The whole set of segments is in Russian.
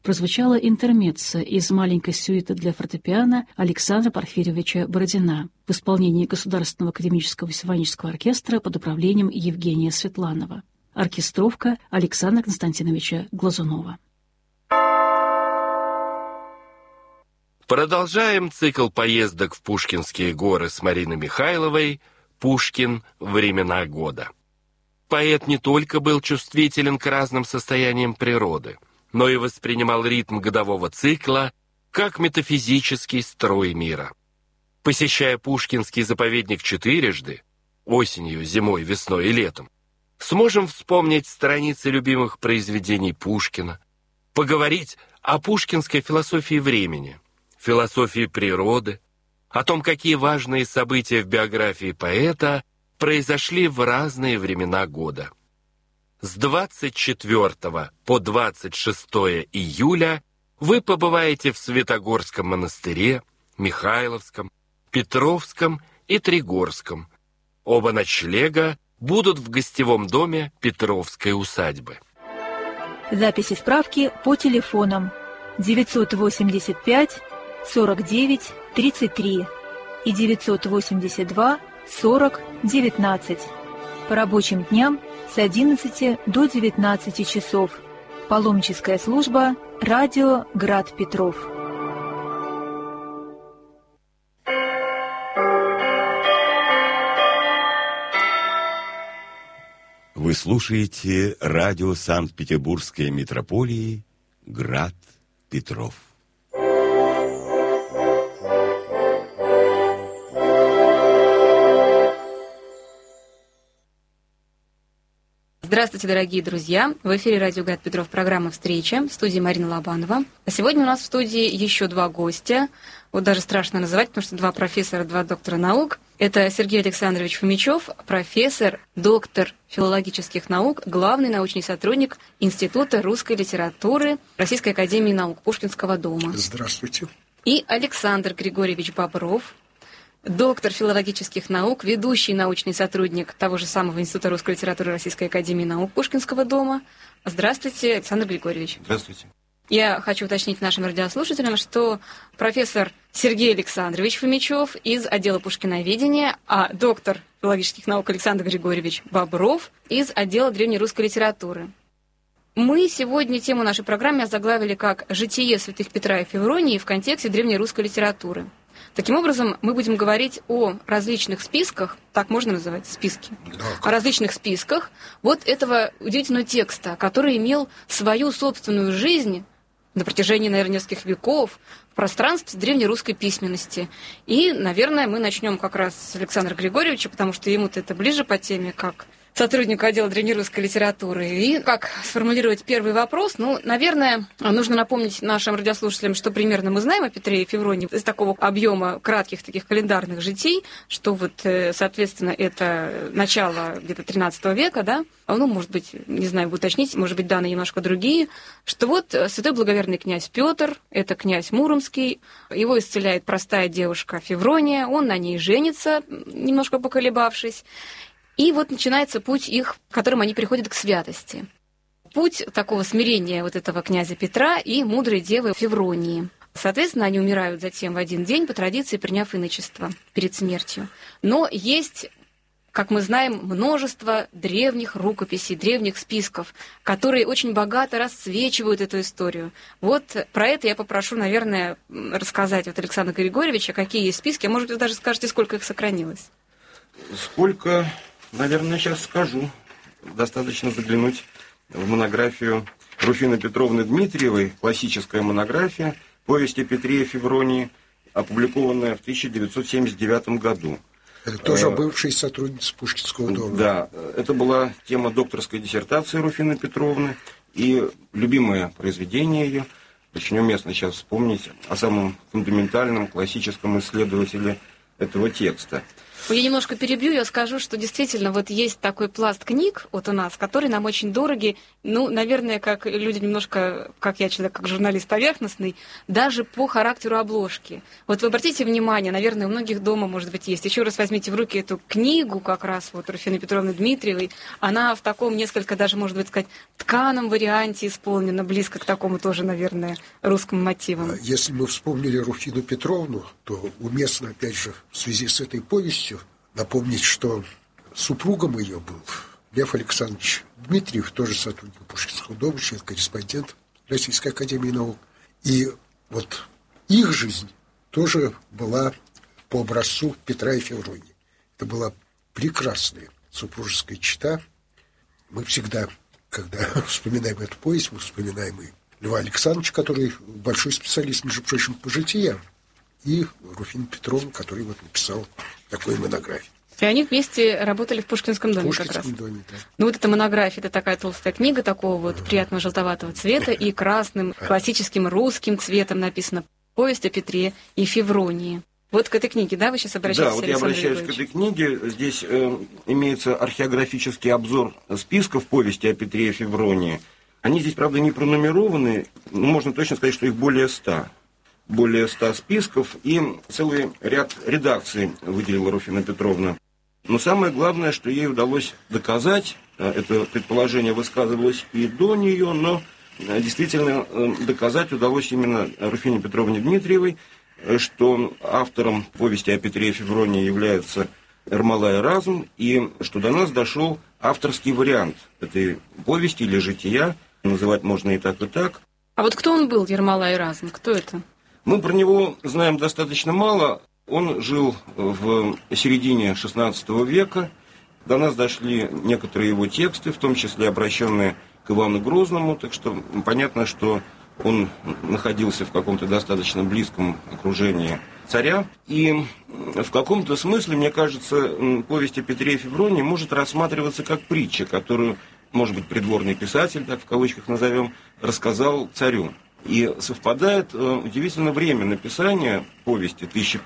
прозвучала интермеццо из маленькой сюиты для фортепиано Александра Порфирьевича Бородина в исполнении Государственного академического симфонического оркестра под управлением Евгения Светланова. Оркестровка Александра Константиновича Глазунова. Продолжаем цикл поездок в Пушкинские горы с Мариной Михайловой «Пушкин. Времена года». Поэт не только был чувствителен к разным состояниям природы, но и воспринимал ритм годового цикла как метафизический строй мира. Посещая Пушкинский заповедник четырежды, осенью, зимой, весной и летом, сможем вспомнить страницы любимых произведений Пушкина, поговорить о пушкинской философии времени, философии природы, о том, какие важные события в биографии поэта произошли в разные времена года. С 24 по 26 июля вы побываете в Святогорском монастыре, Михайловском, Петровском и Тригорском. Оба ночлега будут в гостевом доме Петровской усадьбы. Записи справки по телефонам 985 49 33 и 982 40 19. По рабочим дням с 11 до 19 часов. Паломническая служба «Радио Град Петров». Вы слушаете радио Санкт-Петербургской митрополии «Град Петров». Здравствуйте, дорогие друзья! В эфире радио «Град Петров» программа «Встреча», в студии Марина Лобанова. А сегодня у нас в студии еще два гостя. Вот даже страшно называть, потому что два профессора, два доктора наук. Это Сергей Александрович Фомичев, профессор, доктор филологических наук, главный научный сотрудник Института русской литературы Российской академии наук Пушкинского дома. Здравствуйте. И Александр Григорьевич Бобров, доктор филологических наук, ведущий научный сотрудник того же самого Института русской литературы Российской академии наук Пушкинского дома. Здравствуйте, Александр Григорьевич. Здравствуйте. Я хочу уточнить нашим радиослушателям, что профессор Сергей Александрович Фомичев из отдела пушкиноведения, а доктор филологических наук Александр Григорьевич Бобров из отдела древнерусской литературы. Мы сегодня тему нашей программы озаглавили как «Житие святых Петра и Февронии в контексте древнерусской литературы». Таким образом, мы будем говорить о различных списках, так можно называть списки, о различных списках вот этого удивительного текста, который имел свою собственную жизнь на протяжении, наверное, нескольких веков в пространстве древнерусской письменности. И, наверное, мы начнем как раз с Александра Григорьевича, потому что ему-то это ближе по теме, как сотруднику отдела древнерусской литературы. И как сформулировать первый вопрос? Ну, наверное, нужно напомнить нашим радиослушателям, что примерно мы знаем о Петре и Февронии из такого объема кратких таких календарных житий, что вот, соответственно, это начало где-то XIII века, да? Ну, может быть, не знаю, вы уточните, может быть, данные немножко другие, что вот святой благоверный князь Петр, это князь Муромский, его исцеляет простая девушка Феврония, он на ней женится, немножко поколебавшись. И вот начинается путь их, которым они приходят к святости. Путь такого смирения вот этого князя Петра и мудрой девы Февронии. Соответственно, они умирают затем в один день, по традиции приняв иночество перед смертью. Но есть, как мы знаем, множество древних рукописей, древних списков, которые очень богато расцвечивают эту историю. Вот про это я попрошу, наверное, рассказать вот Александра Григорьевича, какие есть списки, а может быть, вы даже скажете, сколько их сохранилось. Сколько... Наверное, сейчас скажу. Достаточно заглянуть в монографию Руфины Петровны Дмитриевой, классическая монография «Повесть о Петре и Февронии», опубликованная в 1979 году. Это тоже бывший сотрудница Пушкинского дома. Да, это была тема докторской диссертации Руфины Петровны и любимое произведение ее. Очень уместно сейчас вспомнить о самом фундаментальном классическом исследователе этого текста. Я немножко перебью, я скажу, что действительно вот есть такой пласт книг вот у нас, которые нам очень дороги. Ну, наверное, как люди немножко, как я человек, как журналист поверхностный, даже по характеру обложки. Вот вы обратите внимание, наверное, у многих дома, может быть, есть. Еще раз возьмите в руки эту книгу, как раз вот Руфины Петровны Дмитриевой. Она в таком несколько даже, может быть, сказать, тканом варианте исполнена, близко к такому тоже, наверное, русскому мотивам. Если мы вспомнили Руфину Петровну, то уместно, опять же, в связи с этой повестью напомнить, что супругом ее был Лев Александрович Дмитриев, тоже сотрудник Пушкинского дома, член-корреспондент Российской академии наук. И вот их жизнь тоже была по образцу Петра и Февронии. Это была прекрасная супружеская чета. Мы всегда, когда вспоминаем эту повесть, мы вспоминаем и Льва Александровича, который большой специалист, между прочим, по житиям, и Руфину Петровну, который вот написал такой монографию. И они вместе работали в Пушкинском доме как раз. Доме, да. Ну вот эта монография, это такая толстая книга такого вот приятного желтоватого цвета и красным классическим русским цветом написано «Повесть о Петре и Февронии». Вот к этой книге, да, вы сейчас обращаетесь? Да, вот я обращаюсь к этой книге. Здесь имеется археографический обзор списков повести о Петре и Февронии. Они здесь, правда, не пронумерованы, но можно точно сказать, что их более 100. Более 100 списков, и целый ряд редакций выделила Руфина Петровна. Но самое главное, что ей удалось доказать, это предположение высказывалось и до нее, но действительно доказать удалось именно Руфине Петровне Дмитриевой, что автором повести о Петре и Февронии является Ермолай Эразм, и что до нас дошел авторский вариант этой повести или жития, называть можно и так, и так. А вот кто он был, Ермолай Эразм? Кто это? Мы про него знаем достаточно мало. Он жил в середине XVI века. До нас дошли некоторые его тексты, в том числе обращенные к Ивану Грозному. Так что понятно, что он находился в каком-то достаточно близком окружении царя. И в каком-то смысле, мне кажется, повесть о Петре и Февронии может рассматриваться как притча, которую, может быть, придворный писатель, так в кавычках назовем, рассказал царю. И совпадает удивительно время написания повести,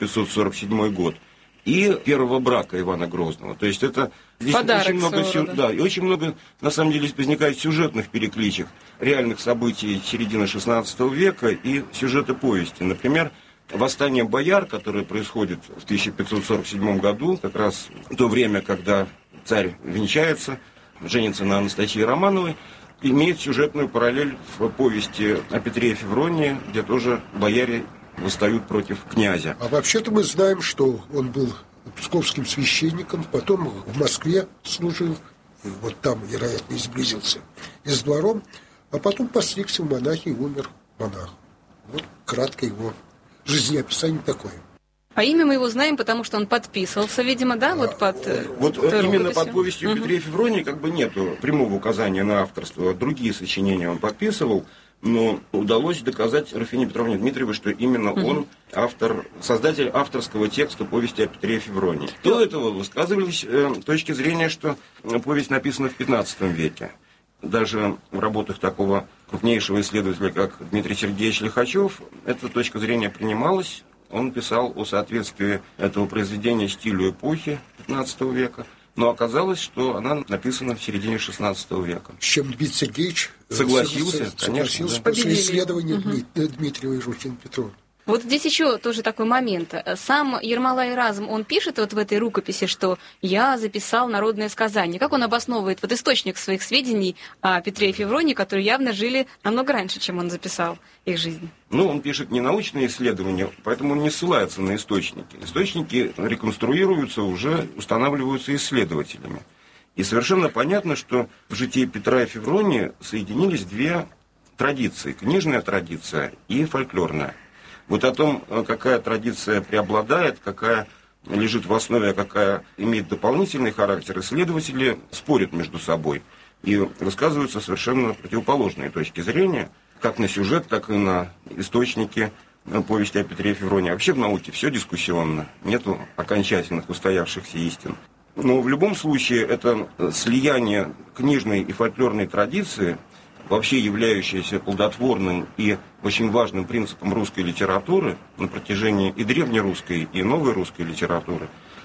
1547 год, и первого брака Ивана Грозного. То есть это здесь подарок очень много, своего, и очень много, на самом деле, возникает сюжетных перекличек, реальных событий середины XVI века и сюжета повести. Например, восстание бояр, которое происходит в 1547 году, как раз в то время, когда царь венчается, женится на Анастасии Романовой, имеет сюжетную параллель в повести о Петре и Февронии, где тоже бояре восстают против князя. А вообще-то мы знаем, что он был псковским священником, потом в Москве служил, и вот там, вероятно, изблизился и с двором, а потом постригся в монахи и умер монах. Вот кратко его жизнеописание такое. А имя мы его знаем, потому что он подписывался, видимо, да, вот под Вот именно под рукописью? повестью о Петре и Февронии как бы нету прямого указания на авторство. Другие сочинения он подписывал, но удалось доказать Руфине Петровне Дмитриевой, что именно он автор, создатель авторского текста повести о Петре и Февронии. До этого высказывались точки зрения, что повесть написана в 15 веке. Даже в работах такого крупнейшего исследователя, как Дмитрий Сергеевич Лихачев, эта точка зрения принималась. Он писал о соответствии этого произведения стилю эпохи XV века, но оказалось, что она написана в середине XVI века. С чем Дмитрий Сергеевич согласился согласился да. после исследования Дмитриевой и Руфины Петровны. Вот здесь еще тоже такой момент. Сам Ермолай Эразм, он пишет вот в этой рукописи, что «я записал народное сказание». Как он обосновывает вот источник своих сведений о Петре и Февронии, которые явно жили намного раньше, чем он записал их жизнь? Ну, он пишет не научные исследования, поэтому он не ссылается на источники. Источники реконструируются, уже устанавливаются исследователями. И совершенно понятно, что в житии Петра и Февронии соединились две традиции. Книжная традиция и фольклорная. Вот о том, какая традиция преобладает, какая лежит в основе, а какая имеет дополнительный характер, исследователи спорят между собой и высказываются совершенно противоположные точки зрения, как на сюжет, так и на источники повести о Петре и Февронии. Вообще в науке все дискуссионно, нету окончательных устоявшихся истин. Но в любом случае это слияние книжной и фольклорной традиции, вообще являющееся плодотворным и очень важным принципом русской литературы на протяжении и древнерусской, и новой русской литературы,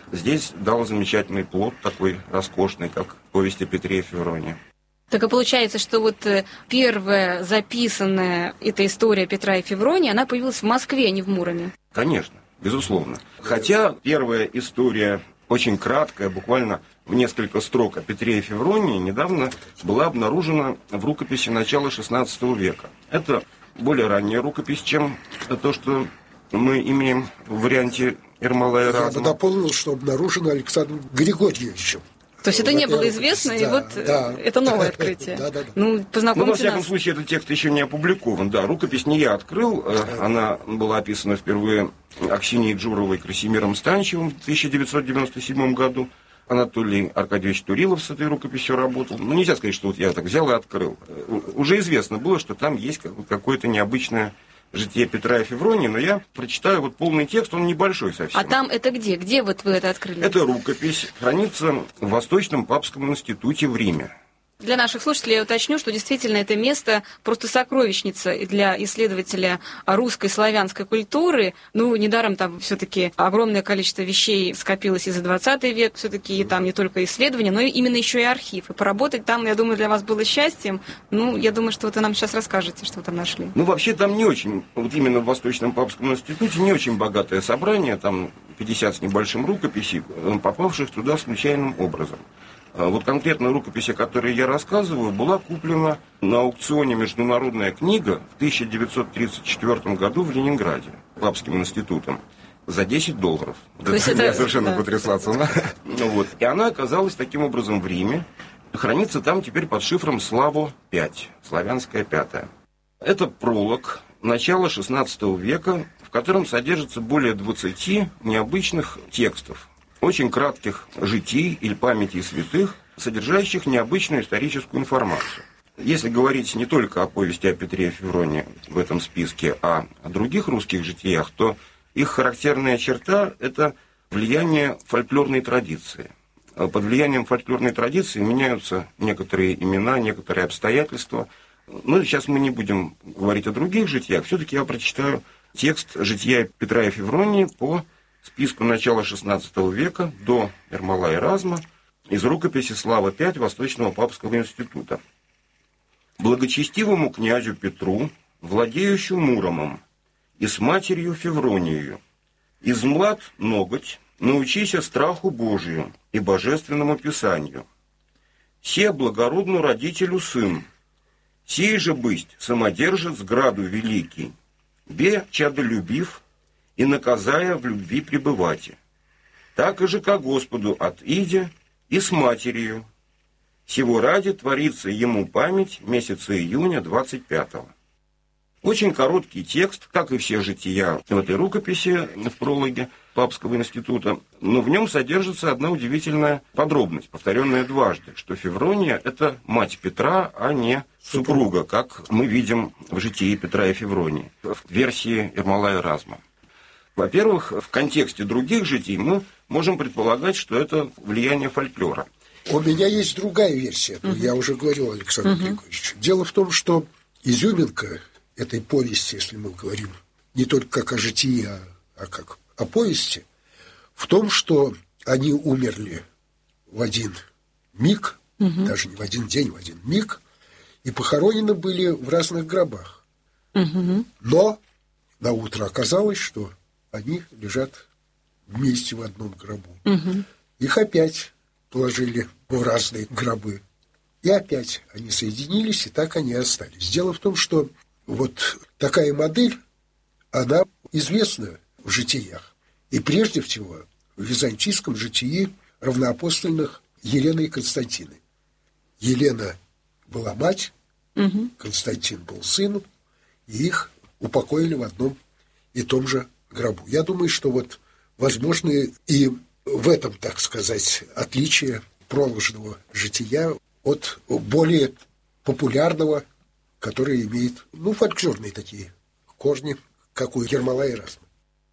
здесь дал замечательный плод, такой роскошный, как повесть о Петре и Февронии. Так и получается, что вот первая записанная эта история Петра и Февронии, она появилась в Москве, а не в Муроме. Конечно, безусловно. Хотя первая история очень краткая, буквально в несколько строк о Петре и Февронии, недавно была обнаружена в рукописи начала XVI века. Это более ранняя рукопись, чем то, что мы имеем в варианте Ермолая Разума. Я бы дополнил, что обнаружено Александром Григорьевичем. То есть это не было известно, и вот это новое открытие. Да. Ну, познакомьте во всяком нас. случае, этот текст еще не опубликован. Да, рукопись не я открыл, она была описана впервые Аксиньей Джуровой и Красимиром Станичевым в 1997 году. Анатолий Аркадьевич Турилов с этой рукописью работал. Ну, нельзя сказать, что вот я так взял и открыл. Уже известно было, что там есть какое-то необычное житие Петра и Февронии, но я прочитаю вот полный текст, он небольшой совсем. А там это где? Где вот вы это открыли? Эта рукопись хранится в Восточном Папском институте в Риме. Для наших слушателей я уточню, что действительно это место просто сокровищница для исследователя русской славянской культуры. Ну, недаром там все-таки огромное количество вещей скопилось и за 20 век, все-таки там не только исследования, но и именно еще и архив. И поработать там, я думаю, для вас было счастьем. Ну, я думаю, что вы нам сейчас расскажете, что вы там нашли. Ну, вообще там не очень, вот именно в Восточном Папском институте не очень богатое собрание, там 50 с небольшим рукописей, попавших туда случайным образом. Вот конкретно рукопись, о которой я рассказываю, была куплена на аукционе «Международная книга» в 1934 году в Ленинграде Папским институтом за $10. То есть это... Я совершенно потрясался. Вот. И она оказалась таким образом в Риме. Хранится там теперь под шифром «Славо-5», славянская 5. Это пролог начала XVI века, в котором содержится более 20 необычных текстов, очень кратких житий или памятей святых, содержащих необычную историческую информацию. Если говорить не только о повести о Петре и Февронии в этом списке, а о других русских житиях, то их характерная черта – это влияние фольклорной традиции. Под влиянием фольклорной традиции меняются некоторые имена, некоторые обстоятельства. Но сейчас мы не будем говорить о других житиях. Все-таки я прочитаю текст жития Петра и Февронии по списку начала XVI века до Ермолая Разума из рукописи «Слава-5» Восточного Папского института. «Благочестивому князю Петру, владеющему Муромом, и с матерью Февронией, измлад ноготь, научися страху Божию и божественному писанию. Се благородну родителю сын, сей же бысть самодержец граду великий, бе чадолюбив, и наказая в любви пребывати. Так и же ко Господу от иде и с матерью. Сего ради творится ему память месяца июня 25-го». Очень короткий текст, как и все жития в этой рукописи в прологе Папского института, но в нем содержится одна удивительная подробность, повторенная дважды, что Феврония – это мать Петра, а не супруга, как мы видим в житии Петра и Февронии, в версии Ермолая Разума. Во-первых, в контексте других житий мы можем предполагать, что это влияние фольклора. У меня есть другая версия, я уже говорил Александру Григорьевичу. Дело в том, что изюминка этой повести, если мы говорим не только как о житии, а как о повести, в том, что они умерли в один миг, даже не в один день, в один миг, и похоронены были в разных гробах. Но на утро оказалось, что они лежат вместе в одном гробу. Их опять положили в разные гробы. И опять они соединились, и так они остались. Дело в том, что вот такая модель, она известна в житиях. И прежде всего в византийском житии равноапостольных Елены и Константины. Елена была мать, Константин был сын, и их упокоили в одном и том же гробу. Я думаю, что вот возможны и в этом, так сказать, отличие проложного жития от более популярного, который имеет, фольклорные такие корни, как у Ермолая Разума.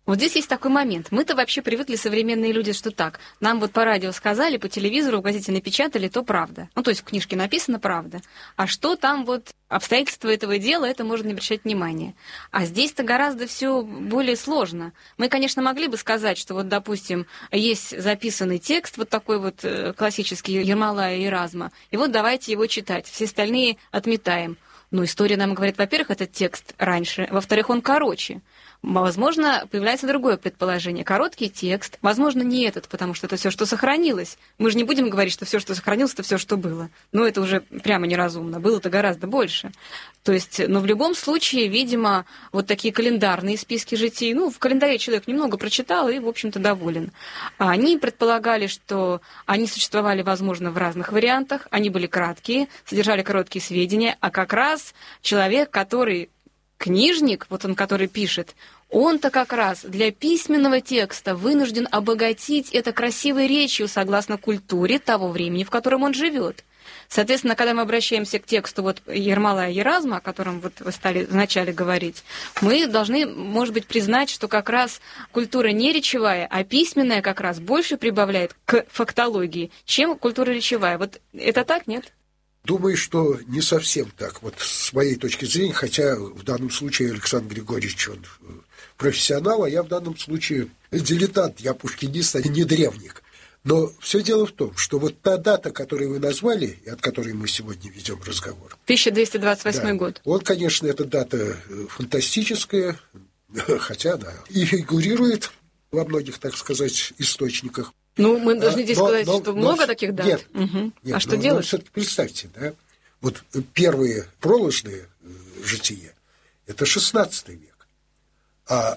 Вот здесь есть такой момент. Мы-то вообще привыкли, современные люди, что так. Нам вот по радио сказали, по телевизору, в газете напечатали, то правда. Ну, то есть в книжке написано правда. А что там вот обстоятельства этого дела, это можно не обращать внимания. А здесь-то гораздо все более сложно. Мы, конечно, могли бы сказать, что вот, допустим, есть записанный текст, вот такой вот классический Ермолая и Эразма, и вот давайте его читать. Все остальные отметаем. Но история нам говорит, во-первых, этот текст раньше, во-вторых, он короче. Возможно, появляется другое предположение. Короткий текст, возможно, не этот, потому что это все, что сохранилось. Мы же не будем говорить, что все, что сохранилось, это все, что было. Но это уже прямо неразумно. Было-то гораздо больше. То есть, но в любом случае, видимо, вот такие календарные списки житий, ну, в календаре человек немного прочитал и, в общем-то, доволен. А они предполагали, что они существовали, возможно, в разных вариантах, они были краткие, содержали короткие сведения, а как раз человек, который книжник, вот он, который пишет, он-то как раз для письменного текста вынужден обогатить это красивой речью согласно культуре того времени, в котором он живет. Соответственно, когда мы обращаемся к тексту вот Ермолая и Эразма, о котором вот вы стали вначале говорить, мы должны, может быть, признать, что как раз культура не речевая, а письменная как раз больше прибавляет к фактологии, чем культура речевая. Вот это так, нет? Думаю, что не совсем так, вот с моей точки зрения, хотя в данном случае Александр Григорьевич, он профессионал, а я в данном случае дилетант, я пушкинист, а не древник. Но все дело в том, что вот та дата, которую вы назвали, и от которой мы сегодня ведем разговор. 1228 год. Он, конечно, эта дата фантастическая, хотя, да, и фигурирует во многих, так сказать, источниках. Ну, мы должны здесь сказать, что много таких дат. Нет, угу. Нет, а что делать? Все-таки представьте, да, вот первые проложные жития – это 16 век, а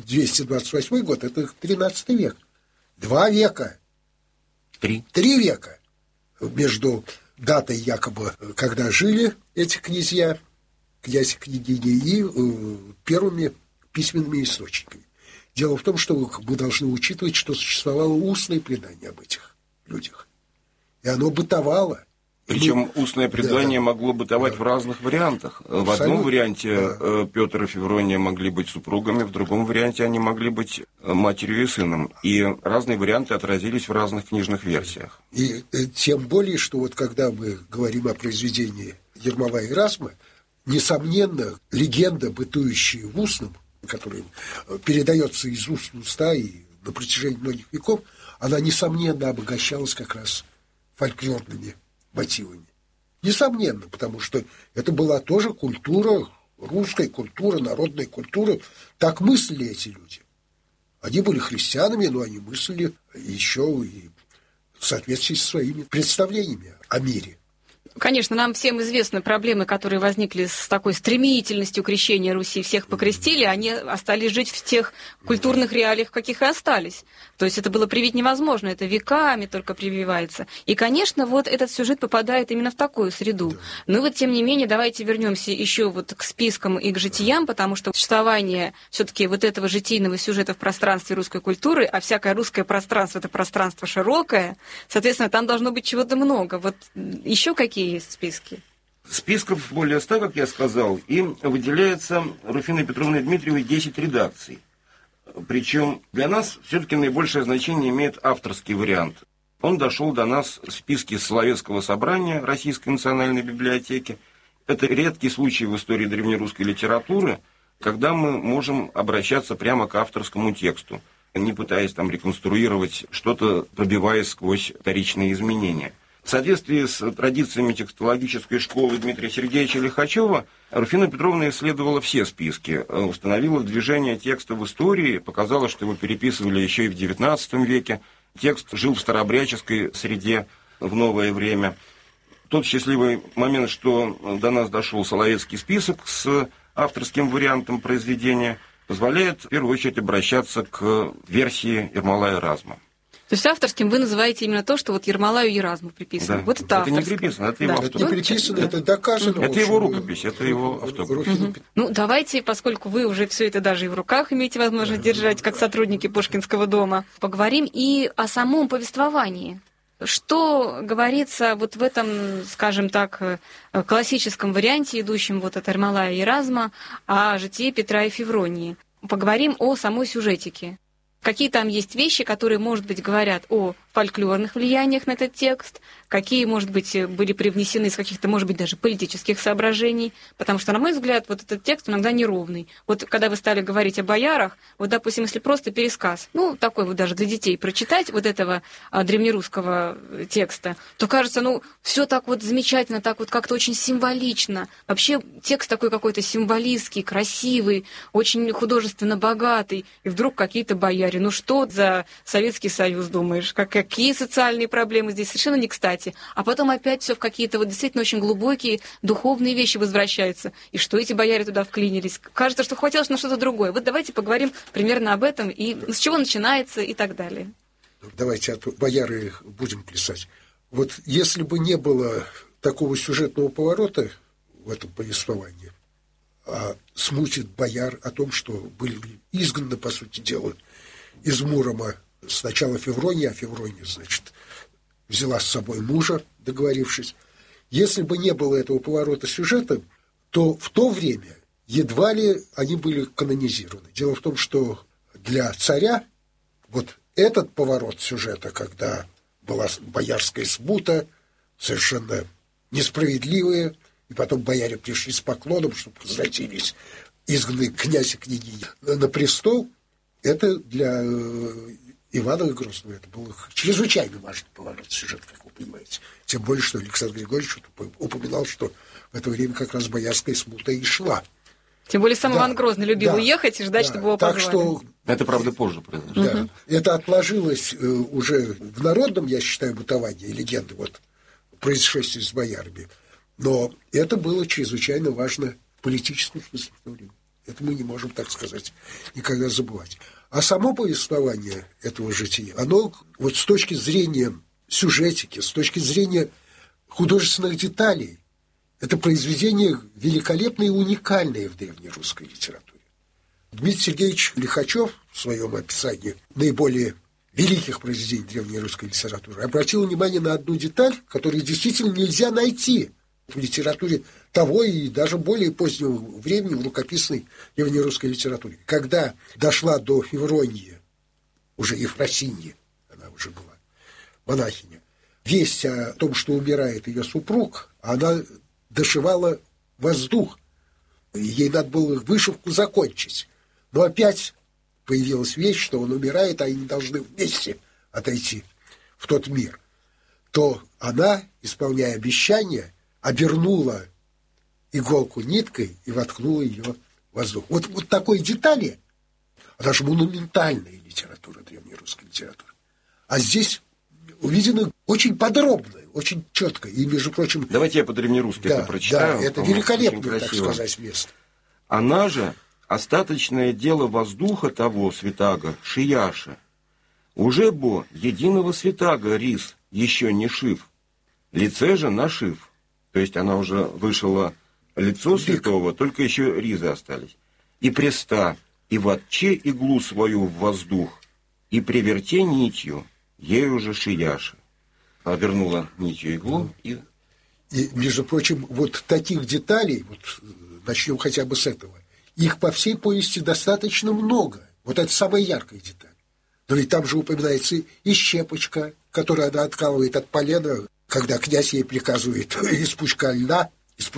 1228 год – это 13 век. 2 века. 3 века между датой якобы, когда жили эти князья, князь и княгини, и первыми письменными источниками. Дело в том, что мы должны учитывать, что существовало устное предание об этих людях. И оно бытовало. Причем устное предание могло бытовать в разных вариантах. В одном варианте Петр и Феврония могли быть супругами, в другом варианте они могли быть матерью и сыном. И разные варианты отразились в разных книжных версиях. И тем более, что вот когда мы говорим о произведении Ермолая и Эразма, несомненно, легенда, бытующая в устном, которая передается из уст в уста и на протяжении многих веков, она, несомненно, обогащалась как раз фольклорными мотивами. Несомненно, потому что это была тоже культура, русская культура, народная культура. Так мыслили эти люди. Они были христианами, но они мыслили еще и в соответствии со своими представлениями о мире. Конечно, нам всем известны проблемы, которые возникли с такой стремительностью крещения Руси. Всех покрестили, они остались жить в тех культурных реалиях, в каких и остались. То есть это было привить невозможно, это веками только прививается. И, конечно, вот этот сюжет попадает именно в такую среду. Но вот, тем не менее, давайте вернемся еще вот к спискам и к житиям, потому что существование все-таки вот этого житийного сюжета в пространстве русской культуры, а всякое русское пространство – это пространство широкое, соответственно, там должно быть чего-то много. Вот еще какие есть списки? Списков более 100, как я сказал, и выделяется Руфиной Петровной Дмитриевой 10 редакций. Причем для нас все-таки наибольшее значение имеет авторский вариант. Он дошел до нас в списке Соловецкого собрания Российской национальной библиотеки. Это редкий случай в истории древнерусской литературы, когда мы можем обращаться прямо к авторскому тексту, не пытаясь там реконструировать что-то, пробиваясь сквозь вторичные изменения. В соответствии с традициями текстологической школы Дмитрия Сергеевича Лихачева, Руфина Петровна исследовала все списки, установила движение текста в истории, показала, что его переписывали еще и в XIX веке. Текст жил в старообрядческой среде в новое время. Тот счастливый момент, что до нас дошел Соловецкий список с авторским вариантом произведения, позволяет в первую очередь обращаться к версии Ермолая и Эразма. То есть авторским вы называете именно то, что вот Ермолаю и Эразму приписано. Да. Вот это авторское. Это не приписано, это его Это не приписано, это доказано. Это его рукопись, это его автограф. Ну, давайте, поскольку вы уже все это даже и в руках имеете возможность держать, как сотрудники Пушкинского дома, поговорим и о самом повествовании. Что говорится вот в этом, скажем так, классическом варианте, идущем вот от Ермолая и Эразма, о житии Петра и Февронии? поговорим о самой сюжетике. Какие там есть вещи, которые, может быть, говорят о фольклорных влияниях на этот текст, какие, может быть, были привнесены из каких-то, может быть, даже политических соображений, потому что, на мой взгляд, вот этот текст иногда неровный. Вот когда вы стали говорить о боярах, вот, допустим, если просто пересказ, ну, такой вот даже для детей прочитать вот этого древнерусского текста, то кажется, ну, все так вот замечательно, так вот как-то очень символично. Вообще текст такой какой-то символистский, красивый, очень художественно богатый, и вдруг какие-то бояре. Ну что за Советский Союз, думаешь? Какие социальные проблемы здесь? Совершенно не кстати. А потом опять все в какие-то вот действительно очень глубокие духовные вещи возвращаются. И что эти бояре туда вклинились? Кажется, что хватилось на что-то другое. Вот давайте поговорим примерно об этом, и с чего начинается, и так далее. Давайте, а то бояры будем плясать. Вот если бы не было такого сюжетного поворота в этом повествовании, а смутит бояр о том, что были изгнаны, по сути дела, из Мурома сначала Феврония, а Феврония, значит, взяла с собой мужа, договорившись. Если бы не было этого поворота сюжета, то в то время едва ли они были канонизированы. Дело в том, что для царя вот этот поворот сюжета, когда была боярская смута, совершенно несправедливая, и потом бояре пришли с поклоном, чтобы возвратились изгнанные князь и княгиня на престол, это для Ивана Грозного это был чрезвычайно важный поворот сюжета, как вы понимаете. Тем более, что Александр Григорьевич упоминал, что в это время как раз боярская смута и шла. Тем более сам Иван Грозный любил уехать и ждать, чтобы его позвали. Что, это, правда, позже произошло. Да, это отложилось уже в народном, я считаю, бытовании, легенды вот, происшествия с боярами. Но это было чрезвычайно важно в политическом смысле в то время. Это мы не можем, так сказать, никогда забывать. А само повествование этого жития, оно вот с точки зрения сюжетики, с точки зрения художественных деталей, это произведение великолепное и уникальное в древнерусской литературе. Дмитрий Сергеевич Лихачев в своем описании наиболее великих произведений древнерусской литературы обратил внимание на одну деталь, которую действительно нельзя найти в литературе того и даже более позднего времени в рукописной древнерусской литературе. Когда дошла до Февронии, уже Ефросиньи, она уже была монахиня, весть о том, что умирает ее супруг, она дошивала воздух. Ей надо было вышивку закончить. Но опять появилась весть, что он умирает, а они должны вместе отойти в тот мир. То она, исполняя обещание, обернула иголку ниткой и воткнула ее в воздух. Вот такой детали, она же монументальная литература, древнерусская литература. А здесь увидено очень подробно, очень четко. И, между прочим... Давайте я по-древнерусски это прочитаю. Да, это великолепное, так сказать, место. Она же остаточное дело воздуха того святаго, шияша. Уже бо единого святаго рис еще не шив, лице же нашив. То есть она уже вышила лицо святого, только еще ризы остались. И преста, и вотче иглу свою в воздух, и приверте нитью, ей уже шияша. Обернула нитью иглу и... И, между прочим, вот таких деталей, вот начнем хотя бы с этого, их по всей повести достаточно много. Вот это самая яркая деталь. Но ведь там же упоминается и щепочка, которую она откалывает от полена, когда князь ей приказывает из пучка льна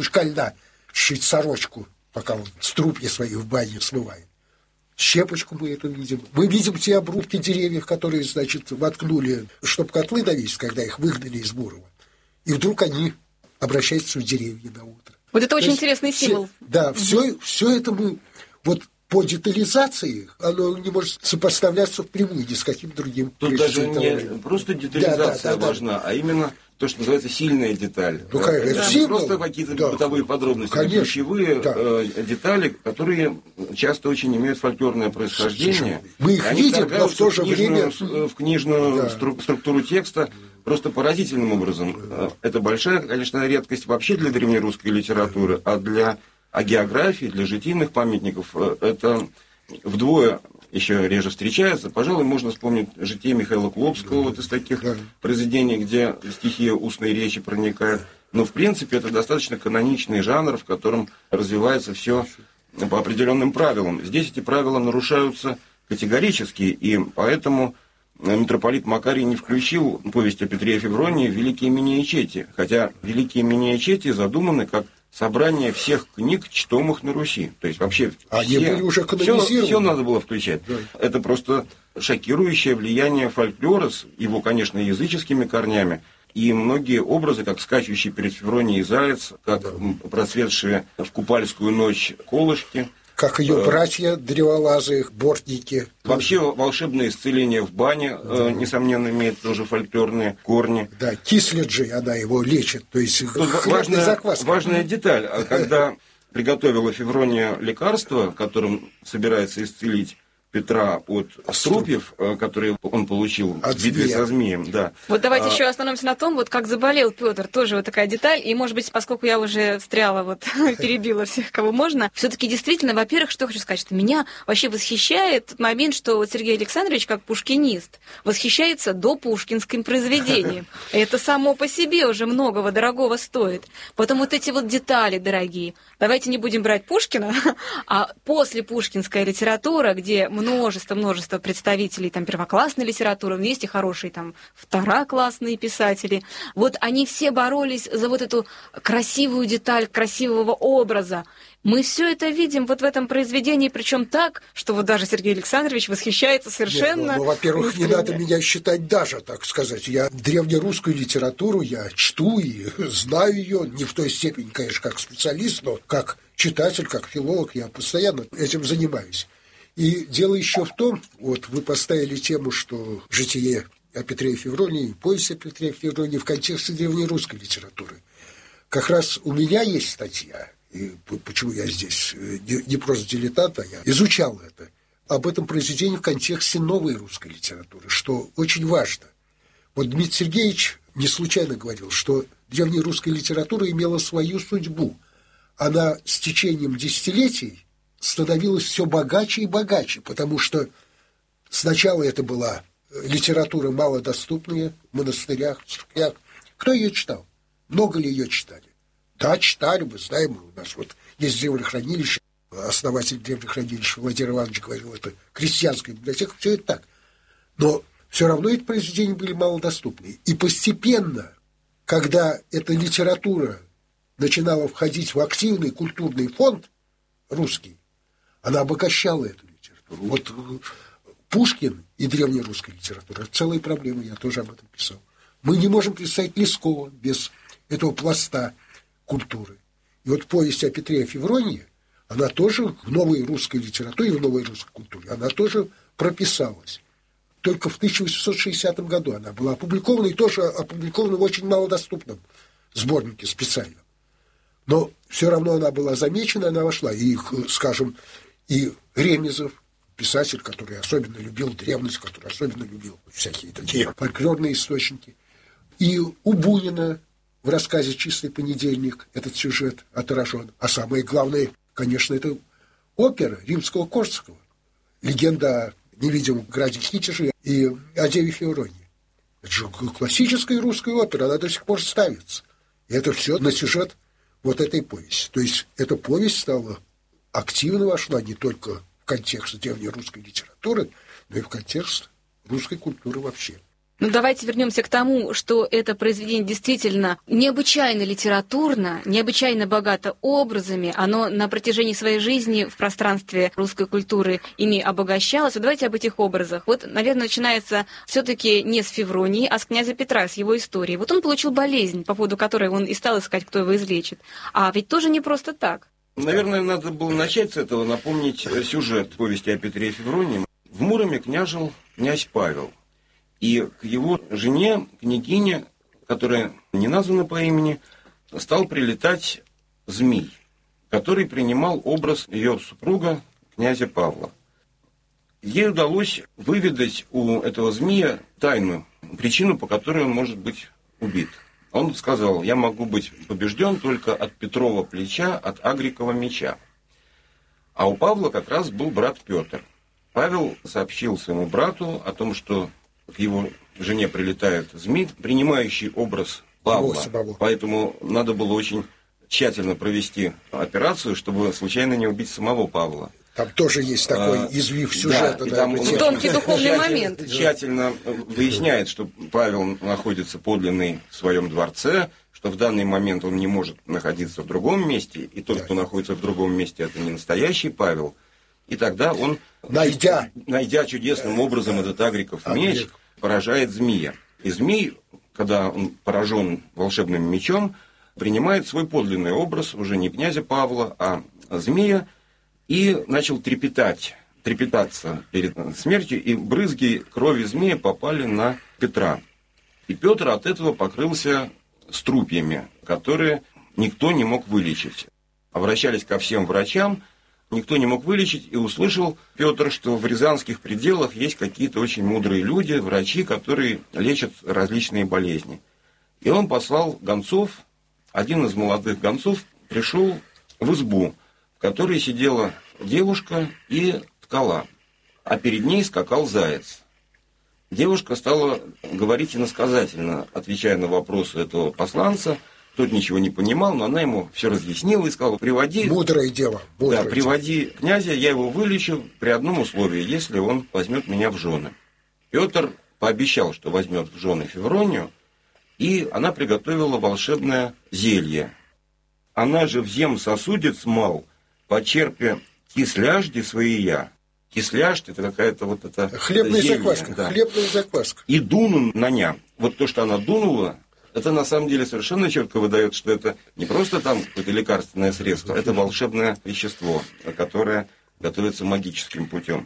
сшить сорочку, пока он струпья свои в бане смывает. Щепочку мы это видим. Мы видим те обрубки деревьев, которые, значит, воткнули, чтобы котлы навесить, когда их выгнали из Мурова. И вдруг они обращаются в деревья на утро. Вот это очень интересный символ. Да, все это мы... Вот по детализации оно не может сопоставляться впрямую ни с каким другим. Тут даже не просто детализация важна, а именно то, что называется сильная деталь. Ну, это не просто какие-то бытовые подробности, а ключевые детали, которые часто очень имеют фольклорное происхождение. Мы их видим, но в то же время... в книжную структуру текста просто поразительным образом. Это большая, конечно, редкость вообще для древнерусской литературы, а для географии, для житийных памятников это вдвое еще реже встречается. Пожалуй, можно вспомнить житие Михаила Клопского, вот из таких произведений, где стихия устной речи проникает. Но, в принципе, это достаточно каноничный жанр, в котором развивается все по определенным правилам. Здесь эти правила нарушаются категорически, и поэтому митрополит Макарий не включил повесть о Петре и Февронии в великие миниечети, хотя великие миниечети задуманы как собрание всех книг, чтомых на Руси. То есть вообще они были уже канонизированы. Все надо было включать. Да. Это просто шокирующее влияние фольклора с его, конечно, языческими корнями. И многие образы, как скачущий перед Февронией заяц, как просветшие в купальскую ночь колышки. Как ее братья древолазы, бортники. Вообще волшебное исцеление в бане, несомненно, имеет тоже фольклорные корни. Да, кислиджи, она его лечит. То есть важная деталь. Когда приготовила Феврония лекарство, которым собирается исцелить Петра от струпьев, которые он получил в битве со змеем. Да. Вот давайте еще остановимся на том, вот как заболел Петр, тоже вот такая деталь. И, может быть, поскольку я уже встряла, вот перебила всех, кого можно, все-таки действительно, во-первых, что хочу сказать, что меня вообще восхищает тот момент, что вот Сергей Александрович, как пушкинист, восхищается до пушкинским произведением. Это само по себе уже многого дорогого стоит. Потом вот эти вот детали дорогие. Давайте не будем брать Пушкина, а после пушкинская литература, где множество представителей там первоклассной литературы, но есть и хорошие там второклассные писатели. Вот они все боролись за вот эту красивую деталь красивого образа. Мы все это видим вот в этом произведении, причем так, что вот даже Сергей Александрович восхищается совершенно. Нет, во-первых, не надо меня считать даже, так сказать. Я древнерусскую литературу я чту и знаю ее, не в той степени, конечно, как специалист, но как читатель, как филолог, я постоянно этим занимаюсь. И дело еще в том, вот вы поставили тему, что житие о Петре и Февронии, повесть о Петре и Февронии в контексте древнерусской литературы. Как раз у меня есть статья, и почему я здесь не просто дилетант, а я изучал это, об этом произведении в контексте новой русской литературы, что очень важно. Вот Дмитрий Сергеевич не случайно говорил, что древнерусская литература имела свою судьбу. Она с течением десятилетий становилась все богаче и богаче, потому что сначала это была литература малодоступная в монастырях, в церквях. Кто ее читал? Много ли ее читали? Да, читали, мы знаем, у нас вот есть древнехранилище, основатель древнехранилища Владимир Иванович говорил, это крестьянская библиотека, все это так. Но все равно эти произведения были малодоступны. И постепенно, когда эта литература начинала входить в активный культурный фонд русский, она обогащала эту литературу. Вот Пушкин и древнерусская литература – это целая проблема, я тоже об этом писал. Мы не можем представить Лескова без этого пласта культуры. И вот повесть о Петре и Февронии, она тоже в новой русской литературе, в новой русской культуре, она тоже прописалась. Только в 1860 году она была опубликована, и тоже опубликована в очень малодоступном сборнике специальном. Но все равно она была замечена, она вошла. И, скажем, и Ремезов, писатель, который особенно любил древность, который особенно любил всякие такие фольклорные источники. И у Бунина в рассказе «Чистый понедельник» этот сюжет отражен. А самое главное, конечно, это опера Римского-Корсакова. Легенда о невидимом граде Хитиже и о Деве Февронии. Это же классическая русская опера, она до сих пор ставится. И это все на сюжет вот этой повести. То есть эта повесть стала активно вошла не только в контекст древнерусской литературы, но и в контекст русской культуры вообще. Ну, давайте вернемся к тому, что это произведение действительно необычайно литературно, необычайно богато образами. Оно на протяжении своей жизни в пространстве русской культуры ими обогащалось. Вот давайте об этих образах. Вот, наверное, начинается все-таки не с Февронии, а с князя Петра, с его истории. Вот он получил болезнь, по поводу которой он и стал искать, кто его излечит. А ведь тоже не просто так. Наверное, надо было начать с этого, напомнить сюжет повести о Петре и Февронии. В Муроме княжил князь Павел. И к его жене, княгине, которая не названа по имени, стал прилетать змей, который принимал образ ее супруга, князя Павла. Ей удалось выведать у этого змея тайну, причину, по которой он может быть убит. Он сказал: я могу быть побежден только от Петрова плеча, от Агрикова меча. А у Павла как раз был брат Петр. Павел сообщил своему брату о том, что к его жене прилетает змей, принимающий образ Павла. Поэтому надо было очень тщательно провести операцию, чтобы случайно не убить самого Павла. Там тоже есть такой извив сюжета. Да, там тонкий духовный момент. Тщательно выясняет, что Павел находится подлинный в своем дворце, что в данный момент он не может находиться в другом месте, и тот, кто находится в другом месте, это не настоящий Павел. И тогда он, найдя чудесным образом этот Агриков меч, поражает змея. И змей, когда он поражен волшебным мечом, принимает свой подлинный образ уже не князя Павла, а змея, и начал трепетаться перед смертью, и брызги крови змея попали на Петра. И Петр от этого покрылся струпьями, которые никто не мог вылечить. Обращались ко всем врачам, никто не мог вылечить, и услышал Петр, что в рязанских пределах есть какие-то очень мудрые люди, врачи, которые лечат различные болезни. И он послал гонцов, один из молодых гонцов пришел в избу, в которой сидела девушка и ткала, а перед ней скакал заяц. Девушка стала говорить иносказательно, отвечая на вопросы этого посланца. Тот ничего не понимал, но она ему все разъяснила и сказала: приводи... Мудрое дело. Приводи князя, я его вылечу при одном условии, если он возьмет меня в жены. Петр пообещал, что возьмет в жены Февронию, и она приготовила волшебное зелье. Она же взем сосудец мал, почерпе кисляжди своия. Кисляжд — это какая-то вот это хлебная зелье, закваска. Да. Хлебная закваска. И дуну на ня. Вот то, что она дунула, это на самом деле совершенно четко выдает, что это не просто там какое-то лекарственное средство, это волшебное вещество, которое готовится магическим путем.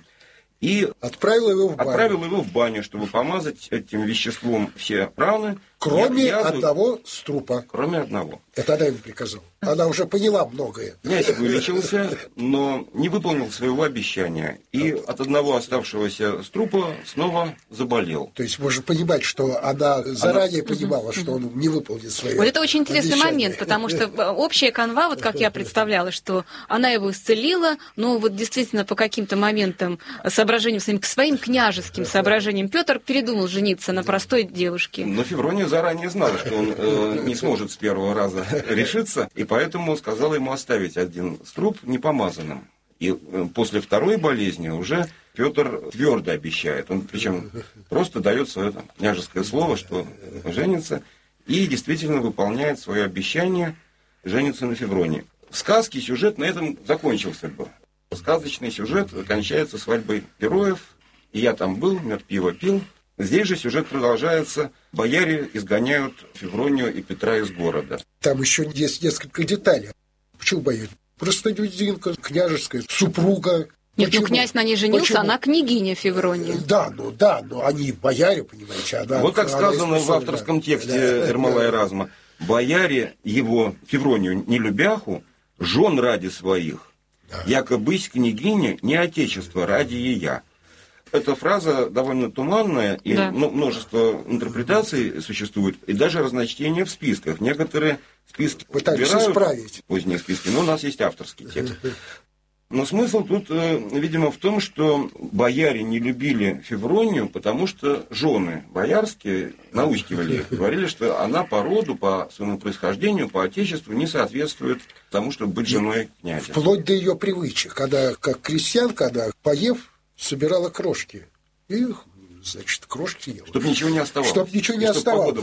И отправил его в баню, чтобы помазать этим веществом все раны. Кроме одного струпа. Кроме одного. Это она ему приказала. Она уже поняла многое. Князь вылечился, но не выполнил своего обещания. И от одного оставшегося струпа снова заболел. То есть можно понимать, что она заранее понимала, что он не выполнит свои Вот это очень интересный обещания. момент, потому что общая канва, вот как я представляла, что она его исцелила, но вот действительно по каким-то моментам, соображениям своим княжеским соображениям, Петр передумал жениться на простой девушке. Но Феврония заранее знала, что он не сможет с первого раза решиться, и поэтому сказала ему оставить один струп непомазанным. И после второй болезни уже Петр твердо обещает. Он причем просто дает свое княжеское слово, что женится, и действительно выполняет свое обещание жениться на Февронии. В сказке сюжет на этом закончился бы. Сказочный сюжет кончается свадьбой героев, и я там был, мед пиво пил. Здесь же сюжет продолжается. Бояре изгоняют Февронию и Петра из города. Там еще есть несколько деталей. Почему бояре? Простолюдинка, княжеская, супруга. Нет, почему? Князь на ней женился, почему? Она княгиня Феврония. Да, но они бояре, понимаете. Вот как сказано в авторском тексте Ермолая Разма. Бояре его, Февронию, не любяху, жен ради своих, якобысь княгиня, не отечество ради ея. Эта фраза довольно туманная, и множество интерпретаций существует, и даже разночтения в списках. Некоторые списки пытались исправить. Поздние списки, но у нас есть авторский текст. Но смысл тут, видимо, в том, что бояре не любили Февронию, потому что жены боярские наускивали их, говорили, что она по роду, по своему происхождению, по отечеству не соответствует тому, чтобы быть женой князя. Вплоть до ее привычек, когда, как крестьянка, она, поев, собирала крошки. И, значит, крошки ела. Чтобы ничего не оставалось. Чтобы ничего не оставалось.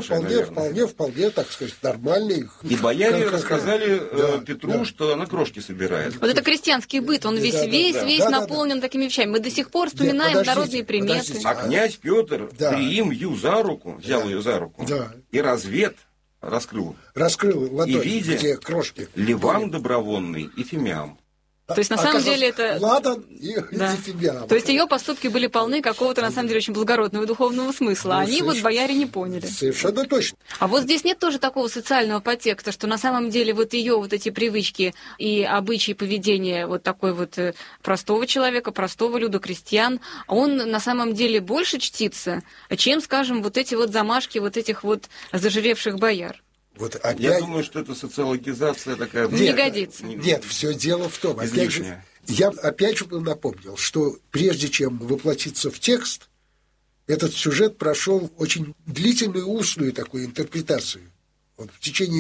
Вполне, так сказать, нормальный. И бояре рассказали Петру, что она крошки собирает. Вот это крестьянский быт, он весь наполнен такими вещами. Мы до сих пор вспоминаем народные приметы. А князь Петр приим ее за руку, взял ее за руку, и раскрыл ладонь, и видя, где крошки. Ливан добровольный и фимиам. То есть, на самом деле, это... Ладан и фимиам. То есть, ее поступки были полны какого-то, на самом деле, очень благородного и духовного смысла. А они, вот, бояре не поняли. Совершенно точно. А вот здесь нет тоже такого социального подтекста, что на самом деле вот ее вот эти привычки и обычаи поведения вот такой вот простого человека, простого люда, крестьян, он на самом деле больше чтится, чем, скажем, вот эти вот замашки вот этих вот зажиревших бояр. Вот опять... Я думаю, что это социологизация такая... Не годится. Нет, все дело в том, опять же, я опять же напомнил, что прежде чем воплотиться в текст, этот сюжет прошел очень длительную устную такую интерпретацию. Он в течение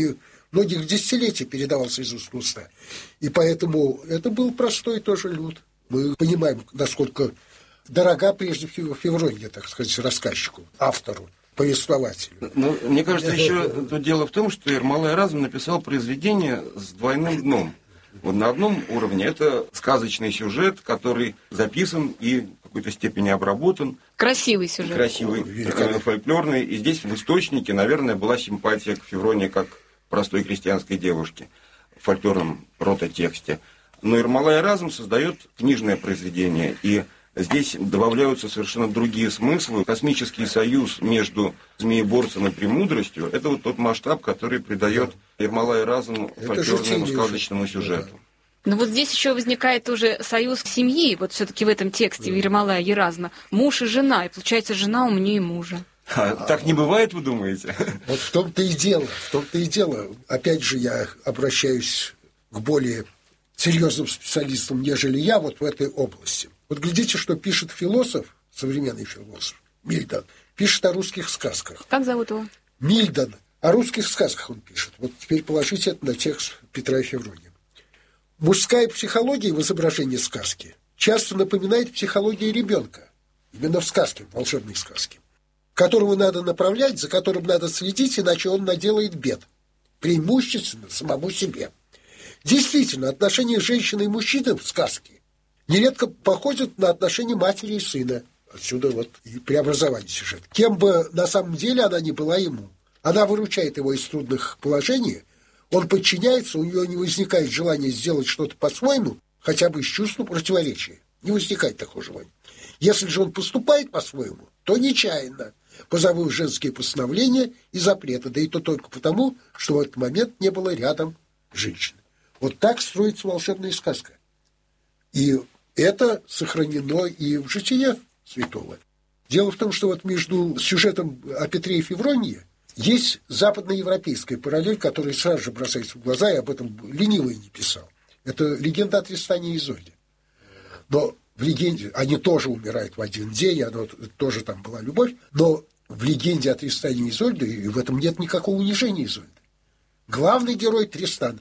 многих десятилетий передавался из уст в уста. И поэтому это был простой тоже люд. Мы понимаем, насколько дорога прежде всего Февронья, так сказать, рассказчику, автору, повествователю. Но, мне кажется, еще дело в том, что Ермолай Разум написал произведение с двойным дном. Вот на одном уровне это сказочный сюжет, который записан и в какой-то степени обработан. Красивый сюжет. Красивый, фольклорный. И здесь в источнике, наверное, была симпатия к Февронии как простой крестьянской девушке в фольклорном прототексте. Но Ермолай Разум создает книжное произведение, и здесь добавляются совершенно другие смыслы. Космический союз между змееборцем и премудростью – это вот тот масштаб, который придает Ермолай Разуму фольклорному сказочному сюжету. Но вот здесь еще возникает уже союз семьи, вот все-таки в этом тексте Ермолая Еразма. Муж и жена, и получается, жена умнее мужа. Так не бывает, вы думаете? Вот в том-то и дело. Опять же, я обращаюсь к более серьезным специалистам, нежели я вот в этой области. Вот глядите, что пишет философ, современный философ, Мильдон, пишет о русских сказках. Как зовут его? Мильдон. О русских сказках он пишет. Вот теперь положите это на текст Петра и Февронии. Мужская психология в изображении сказки часто напоминает психологию ребенка. Именно в сказке, в волшебной сказке. Которого надо направлять, за которым надо следить, иначе он наделает бед. Преимущественно самому себе. Действительно, отношения женщины и мужчины в сказке нередко походят на отношения матери и сына. Отсюда вот и преобразование сюжета. Кем бы на самом деле она ни была ему. Она выручает его из трудных положений, он подчиняется, у него не возникает желания сделать что-то по-своему, хотя бы из чувства противоречия. Не возникает такого желания. Если же он поступает по-своему, то нечаянно, позабыв женские постановления и запреты, да и то только потому, что в этот момент не было рядом женщины. Вот так строится волшебная сказка. И это сохранено и в житии святого. Дело в том, что вот между сюжетом о Петре и Февронии есть западноевропейская параллель, которая сразу же бросается в глаза, и об этом ленивый не писал. Это легенда о Тристане и Изольде. Но в легенде они тоже умирают в один день, тоже там была любовь, но в легенде о Тристане и Изольде и в этом нет никакого унижения Изольды. Главный герой Тристан.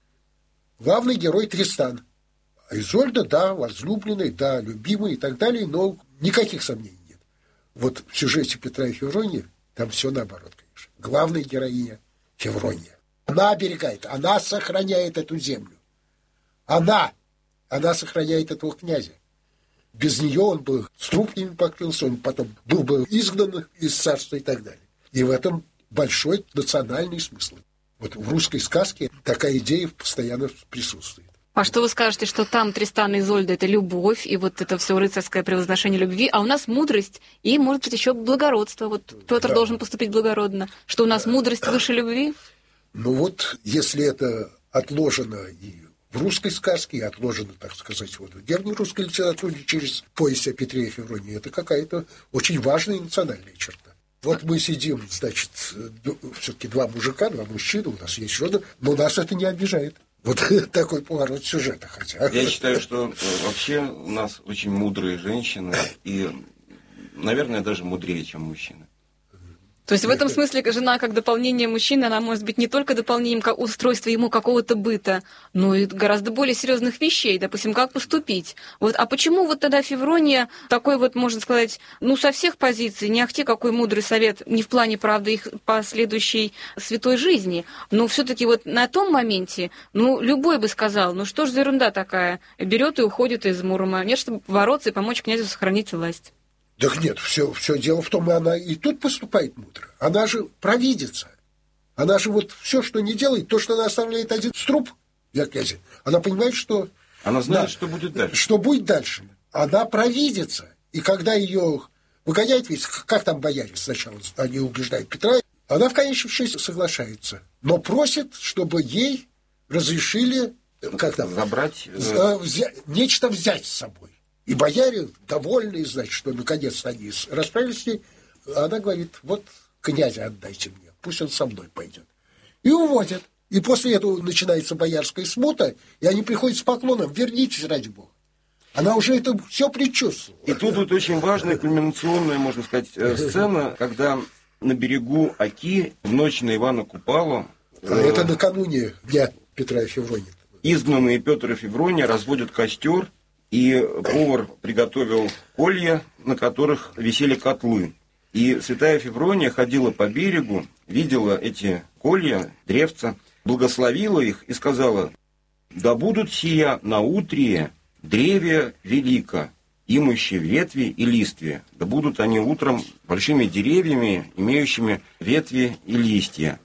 Главный герой Тристан. А Изольда, да, возлюбленный, да, любимый и так далее, но никаких сомнений нет. Вот в сюжете Петра и Февронии там все наоборот, конечно. Главная героиня Феврония. Она оберегает, она сохраняет эту землю. Она сохраняет этого князя. Без нее он бы с трупами покрылся, он потом был бы изгнан из царства и так далее. И в этом большой национальный смысл. Вот в русской сказке такая идея постоянно присутствует. А что вы скажете, что там Тристан и Изольда – это любовь, и вот это все рыцарское превозношение любви, а у нас мудрость и, может быть, еще благородство. Вот Петр должен поступить благородно. Что у нас мудрость выше любви? Ну вот, если это отложено и в русской сказке, и отложено, так сказать, вот в древней русской литературе через повесть о Петре и Февронии, это какая-то очень важная национальная черта. Вот мы сидим, значит, все-таки два мужика, два мужчины, у нас есть жена, но нас это не обижает. Вот такой поворот сюжета хотя. Я считаю, что вообще у нас очень мудрые женщины и, наверное, даже мудрее, чем мужчины. То есть в этом смысле жена как дополнение мужчины, она может быть не только дополнением как устройства ему какого-то быта, но и гораздо более серьезных вещей, допустим, как поступить. Вот, а почему вот тогда Феврония такой вот, можно сказать, ну со всех позиций, не ахти какой мудрый совет, не в плане, правда, их последующей святой жизни, но все-таки вот на том моменте, ну любой бы сказал, ну что ж за ерунда такая, берет и уходит из Мурома, нет, чтобы бороться и помочь князю сохранить власть. Так нет, все дело в том, и она и тут поступает мудро. Она же провидица. Она же вот все, что не делает, то, что она оставляет один струп для князя, она понимает, что... Она знает, что будет дальше. Что будет дальше. Она провидица. И когда ее выгоняют, ведь как там бояре сначала, они убеждают Петра, она в конечном счете соглашается. Но просит, чтобы ей разрешили... Как там? Забрать... Нечто взять с собой. И бояре, довольные, значит, что наконец-то они расправились с ней, она говорит, вот князя отдайте мне, пусть он со мной пойдет. И уводят. И после этого начинается боярская смута, и они приходят с поклоном, вернитесь, ради бога. Она уже это все предчувствовала. И тут вот очень важная кульминационная, можно сказать, сцена, когда на берегу Оки в ночь на Ивана Купалу это накануне дня Петра и Февронии. Изгнанные Петр и Феврония разводят костер, и повар приготовил колья, на которых висели котлы. И святая Феврония ходила по берегу, видела эти колья, древца, благословила их и сказала: «Да будут сия наутрие древе велико, имущие ветви и листвия, да будут они утром большими деревьями, имеющими ветви и листья.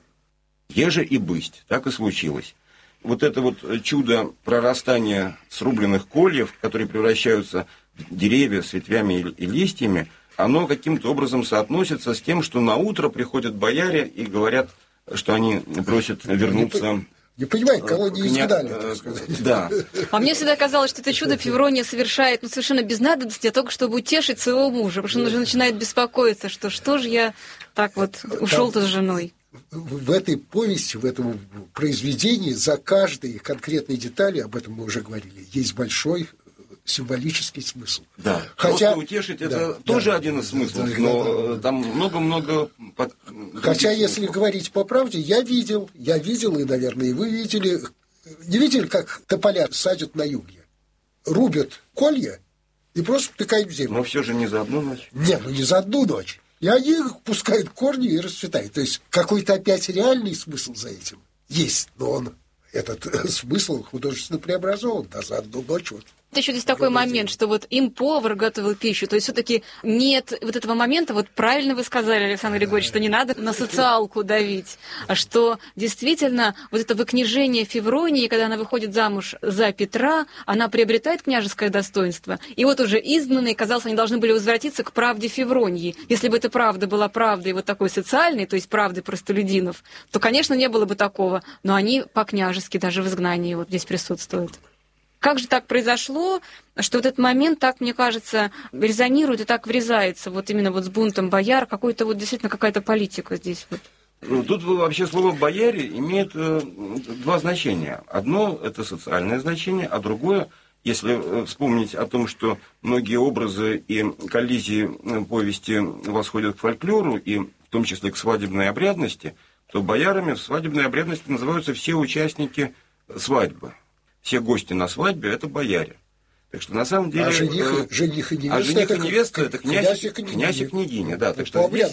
Еже и бысть». Так и случилось. Вот это вот чудо прорастания срубленных кольев, которые превращаются в деревья с ветвями и листьями, оно каким-то образом соотносится с тем, что на утро приходят бояре и говорят, что они просят вернуться... Не понимаю, кого не изгнали, так сказать. Да. А мне всегда казалось, что это чудо Феврония совершает совершенно без надобности, а только чтобы утешить своего мужа, потому что он уже начинает беспокоиться, что же я так вот ушел-то с женой. В этой повести, в этом произведении за каждой конкретной детали, об этом мы уже говорили, есть большой символический смысл. Да, хотя просто утешить это тоже один из смыслов, но там много-много... Хотя, если говорить по правде, я видел, и, наверное, и вы видели, не видели, как тополя садят на юге? Рубят колья и просто втыкают в землю. Но все же не за одну ночь. Нет, не за одну ночь. И они пускают корни и расцветают. То есть какой-то опять реальный смысл за этим есть, но он, этот смысл художественно преобразован, да, за одну ночь вот. Еще здесь такой момент, что вот им повар готовил пищу, то есть все-таки нет вот этого момента, вот правильно вы сказали, Александр Григорьевич, что не надо на социалку давить, а что действительно вот это выкняжение Февронии, когда она выходит замуж за Петра, она приобретает княжеское достоинство, и вот уже изгнанные, казалось, они должны были возвратиться к правде Февронии. Если бы эта правда была правдой вот такой социальной, то есть правдой простолюдинов, то, конечно, не было бы такого, но они по-княжески даже в изгнании вот здесь присутствуют. Как же так произошло, что вот этот момент, так, мне кажется, резонирует и так врезается вот именно вот с бунтом бояр, какой-то вот действительно какая-то политика здесь вот. Ну, тут вообще слово «бояре» имеет два значения. Одно – это социальное значение, а другое, если вспомнить о том, что многие образы и коллизии повести восходят к фольклору, и в том числе к свадебной обрядности, то боярами в свадебной обрядности называются все участники свадьбы. Все гости на свадьбе – это бояре. Так что на самом деле... жених и невеста это князь и княгиня. Да, так что здесь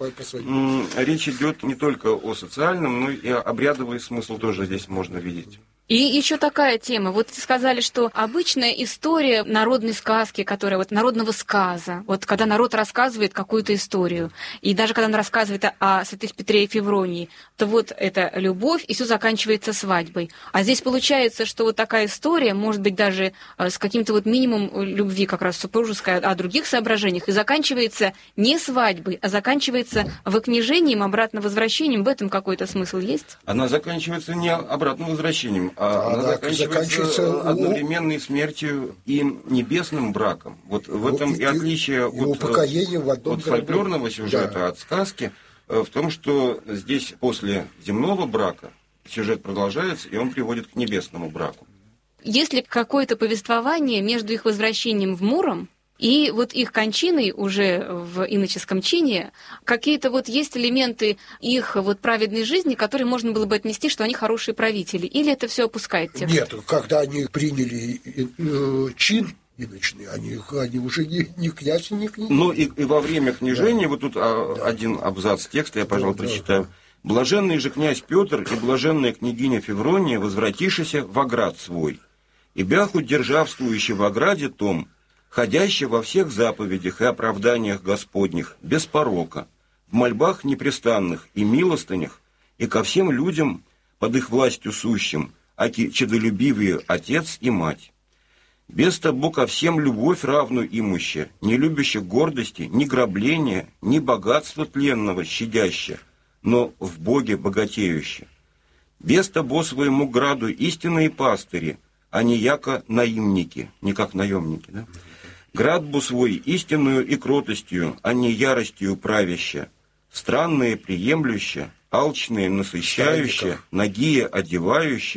речь идет не только о социальном, но и обрядовый смысл тоже здесь можно видеть. И еще такая тема. Вот сказали, что обычная история народной сказки, которая вот народного сказа, вот когда народ рассказывает какую-то историю, и даже когда он рассказывает о святых Петре и Февронии, то вот это любовь, и все заканчивается свадьбой. А здесь получается, что вот такая история, может быть, даже с каким-то вот минимумом любви, как раз супружеской, о других соображениях, и заканчивается не свадьбой, а заканчивается выкняжением, обратно возвращением. В этом какой-то смысл есть? Она заканчивается не обратным возвращением, она заканчивается одновременной смертью и небесным браком. Вот в этом и отличие от фольклорного сюжета, от сказки, в том, что здесь после земного брака сюжет продолжается, и он приводит к небесному браку. Есть ли какое-то повествование между их возвращением в Муром и вот их кончиной уже в иноческом чине, какие-то вот есть элементы их вот праведной жизни, которые можно было бы отнести, что они хорошие правители? Или это все опускает текст? Нет, когда они приняли чин иночный, они уже не князь, не княгиня. Ну и во время княжения, вот тут один абзац текста, я, пожалуй, прочитаю. «Блаженный же князь Петр и блаженная княгиня Феврония, возвратившися в оград свой, и бяху державствующий в ограде том, ходящий во всех заповедях и оправданиях Господних, без порока, в мольбах непрестанных и милостынях, и ко всем людям под их властью сущим, аки чадолюбивые отец и мать. Без того ко всем любовь равную имуща, не любящих гордости, ни грабления, ни богатства тленного щадяща, но в Боге богатеюще. Без того своему граду истинные пастыри, а не яко наимники, не как наемники, да? Градбу свой истинную и кротостью, а не яростью правяща, странные приемлюще, алчные насыщающие, нагие одевающие,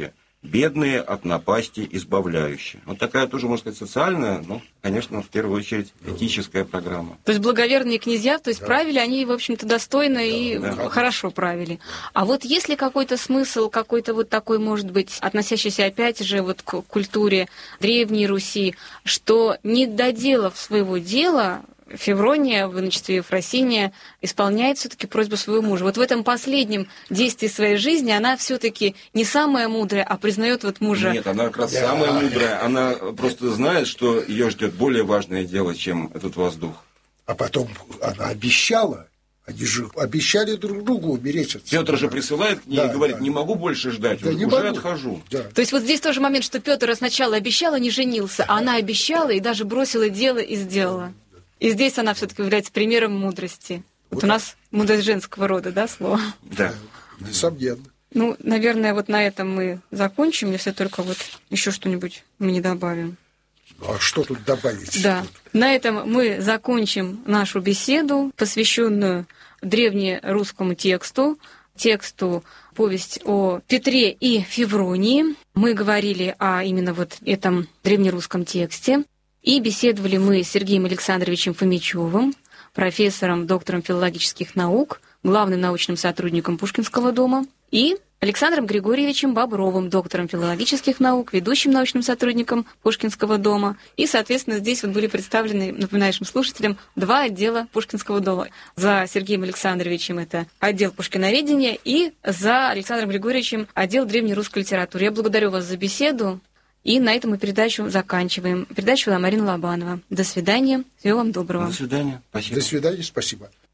бедные от напасти избавляющие. Вот такая тоже, можно сказать, социальная, но, конечно, в первую очередь этическая программа. То есть благоверные князья, то есть правили они, в общем-то, достойно и хорошо правили. А вот есть ли какой-то смысл, какой-то вот такой, может быть, относящийся опять же вот к культуре Древней Руси, что, не доделав своего дела, Феврония в иночестве Ефросиния исполняет все-таки просьбу своего мужа. Вот в этом последнем действии своей жизни она все-таки не самая мудрая, а признает вот мужа. Нет, она как раз самая мудрая. Она просто знает, что ее ждет более важное дело, чем этот воздух. А потом она обещала. Они же обещали друг другу умереть. Петр же присылает к ней и говорит, не могу больше ждать, уже отхожу. Да. То есть вот здесь тоже момент, что Петр сначала обещал, а не женился, а она обещала и даже бросила дело и сделала. И здесь она все-таки является примером мудрости. Вот у нас мудрость женского рода, да, слово? Да. Несомненно. Ну, наверное, вот на этом мы закончим, если только вот еще что-нибудь мы не добавим. А что тут добавить? Да. На этом мы закончим нашу беседу, посвященную древнерусскому тексту «Повесть о Петре и Февронии». Мы говорили о именно вот этом древнерусском тексте. И беседовали мы с Сергеем Александровичем Фомичевым, профессором, доктором филологических наук, главным научным сотрудником Пушкинского дома, и Александром Григорьевичем Бобровым, доктором филологических наук, ведущим научным сотрудником Пушкинского дома. И, соответственно, здесь вот были представлены, напоминаю нашим слушателям, два отдела Пушкинского дома. За Сергеем Александровичем это отдел пушкиноведения, и за Александром Григорьевичем отдел древнерусской литературы. Я благодарю вас за беседу. И на этом мы передачу заканчиваем. Передачу вела Марина Лобанова. До свидания. Всего вам доброго. До свидания. Спасибо. До свидания. Спасибо.